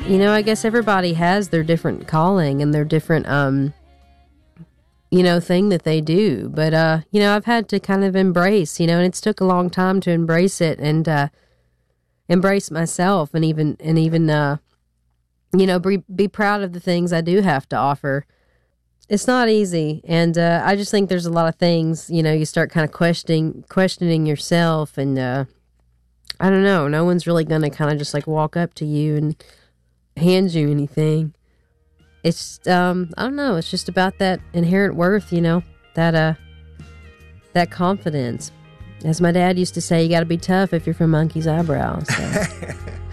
I guess everybody has their different calling and their different, thing that they do. But, I've had to kind of embrace, and it's took a long time to embrace it and embrace myself and even be proud of the things I do have to offer. It's not easy. And I just think there's a lot of things, you start kind of questioning yourself. And I don't know. No one's really going to kind of just like walk up to you and hand you anything. It's I don't know, it's just about that inherent worth, that confidence. As my dad used to say, you got to be tough if you're from Monkey's Eyebrow. So